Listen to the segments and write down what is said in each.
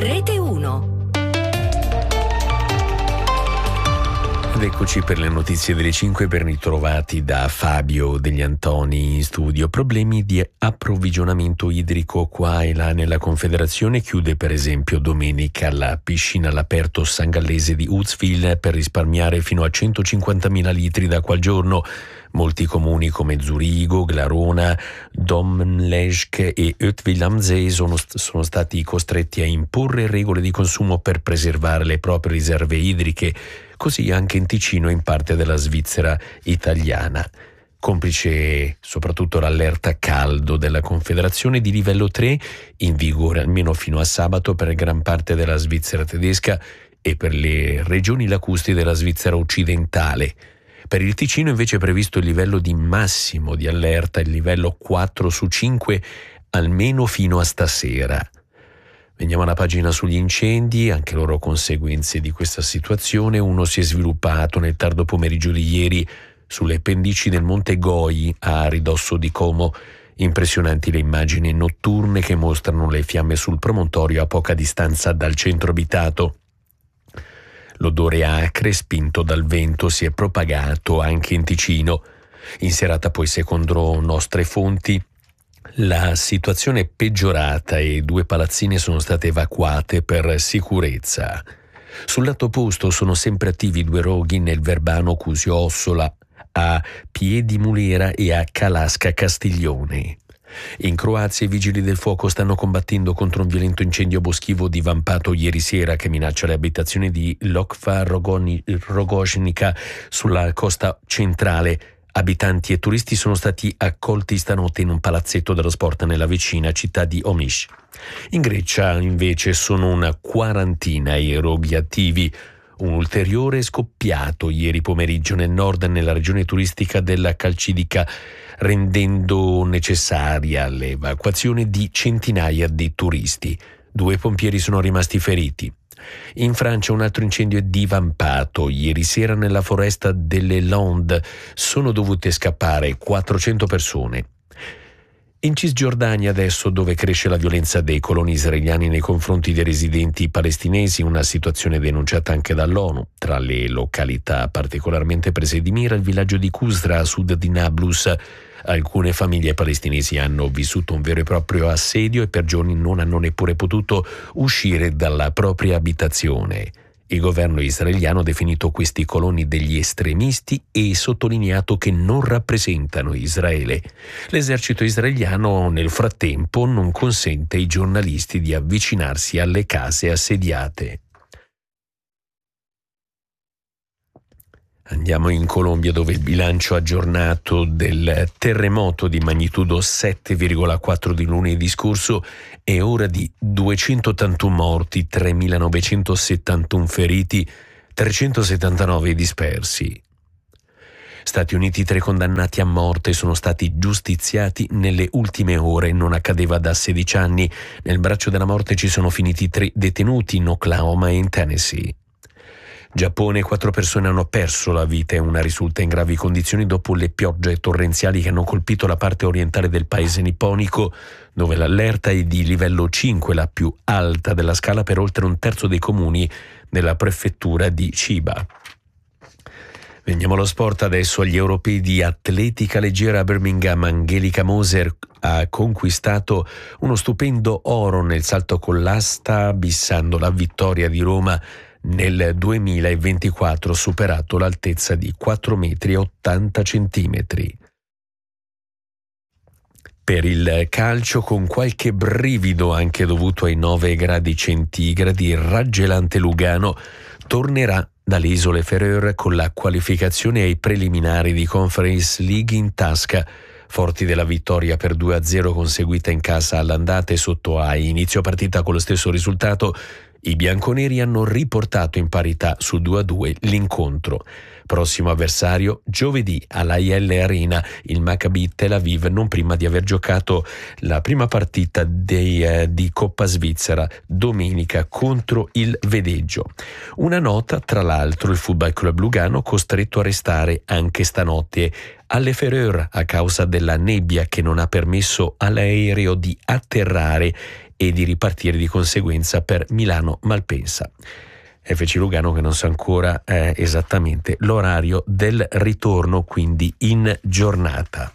Rete 1. Ed eccoci per le notizie delle 5, ben ritrovati da Fabio Degli Antoni in studio. Problemi di approvvigionamento idrico qua e là nella Confederazione. Chiude per esempio domenica la piscina all'aperto San Gallese di Uzwil per risparmiare fino a 150.000 litri d'acqua al giorno. Molti comuni come Zurigo, Glarona, Domleschg e Uitwil am See sono stati costretti a imporre regole di consumo per preservare le proprie riserve idriche, così anche in Ticino e in parte della Svizzera italiana. Complice soprattutto l'allerta caldo della Confederazione di livello 3, in vigore almeno fino a sabato per gran parte della Svizzera tedesca e per le regioni lacusti della Svizzera occidentale. Per il Ticino invece è previsto il livello di massimo di allerta, il livello 4 su 5, almeno fino a stasera. Veniamo alla pagina sugli incendi, anche loro conseguenze di questa situazione. Uno si è sviluppato nel tardo pomeriggio di ieri sulle pendici del Monte Goi a ridosso di Como. Impressionanti le immagini notturne che mostrano le fiamme sul promontorio a poca distanza dal centro abitato. L'odore acre, spinto dal vento, si è propagato anche in Ticino. In serata poi, secondo nostre fonti, la situazione è peggiorata e 2 palazzine sono state evacuate per sicurezza. Sul lato opposto sono sempre attivi 2 roghi nel Verbano Cusio-Ossola, a Piedimulera e a Calasca Castiglione. In Croazia i vigili del fuoco stanno combattendo contro un violento incendio boschivo divampato ieri sera che minaccia le abitazioni di Lokva Rogojnica sulla costa centrale. Abitanti e turisti sono stati accolti stanotte in un palazzetto dello sport nella vicina città di Omiš. In Grecia invece sono una quarantina i roghi attivi. Un ulteriore è scoppiato ieri pomeriggio nel nord nella regione turistica della Calcidica, rendendo necessaria l'evacuazione di centinaia di turisti. 2 pompieri sono rimasti feriti. In Francia un altro incendio è divampato ieri sera nella foresta delle Landes. Sono dovute scappare 400 persone. In Cisgiordania adesso, dove cresce la violenza dei coloni israeliani nei confronti dei residenti palestinesi, una situazione denunciata anche dall'ONU. Tra le località particolarmente prese di mira il villaggio di Qusra a sud di Nablus. Alcune famiglie palestinesi hanno vissuto un vero e proprio assedio e per giorni non hanno neppure potuto uscire dalla propria abitazione. Il governo israeliano ha definito questi coloni degli estremisti e sottolineato che non rappresentano Israele. L'esercito israeliano nel frattempo non consente ai giornalisti di avvicinarsi alle case assediate. Andiamo in Colombia, dove il bilancio aggiornato del terremoto di magnitudo 7,4 di lunedì scorso è ora di 281 morti, 3.971 feriti, 379 dispersi. Stati Uniti, 3 condannati a morte sono stati giustiziati nelle ultime ore. Non accadeva da 16 anni. Nel braccio della morte ci sono finiti 3 detenuti in Oklahoma e in Tennessee. Giappone, 4 persone hanno perso la vita e una risulta in gravi condizioni dopo le piogge torrenziali che hanno colpito la parte orientale del paese nipponico, dove l'allerta è di livello 5, la più alta della scala per oltre un terzo dei comuni della prefettura di Chiba. Veniamo allo sport adesso. Agli europei di atletica leggera a Birmingham, Angelica Moser ha conquistato uno stupendo oro nel salto con l'asta, bissando la vittoria di Roma nel 2024, superato l'altezza di 4,80 metri. Per il calcio, con qualche brivido anche dovuto ai 9 gradi centigradi, il raggelante Lugano tornerà dalle Isole Færøer con la qualificazione ai preliminari di Conference League in tasca. Forti della vittoria per 2-0 conseguita in casa all'andata e sotto a inizio partita con lo stesso risultato, i bianconeri hanno riportato in parità su 2-2 l'incontro. Prossimo avversario giovedì all'Ayel Arena il Maccabi Tel Aviv, non prima di aver giocato la prima partita di Coppa Svizzera domenica contro il Vedeggio. Una nota, tra l'altro, il Football Club Lugano costretto a restare anche stanotte alle Færøer a causa della nebbia che non ha permesso all'aereo di atterrare e di ripartire di conseguenza per Milano-Malpensa. FC Lugano che non sa ancora esattamente l'orario del ritorno, quindi in giornata.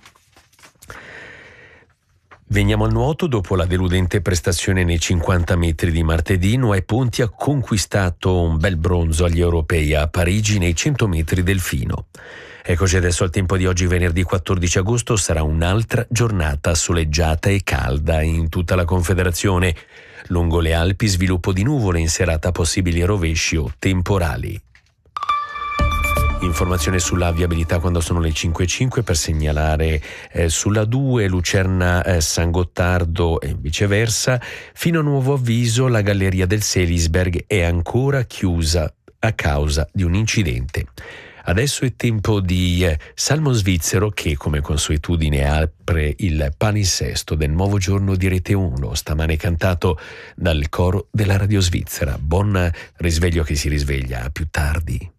Veniamo al nuoto. Dopo la deludente prestazione nei 50 metri di martedì, Noè Ponti ha conquistato un bel bronzo agli europei a Parigi nei 100 metri delfino. Eccoci adesso al tempo di oggi, venerdì 14 agosto, sarà un'altra giornata soleggiata e calda in tutta la Confederazione. Lungo le Alpi sviluppo di nuvole, in serata possibili rovesci o temporali. Informazione sulla viabilità quando sono le 5:05 per segnalare sulla 2 Lucerna San Gottardo e viceversa. Fino a nuovo avviso la galleria del Selisberg è ancora chiusa a causa di un incidente. Adesso è tempo di Salmo Svizzero che, come consuetudine, apre il palinsesto del nuovo giorno di Rete 1, stamane cantato dal coro della Radio Svizzera. Buon risveglio che si risveglia, a più tardi.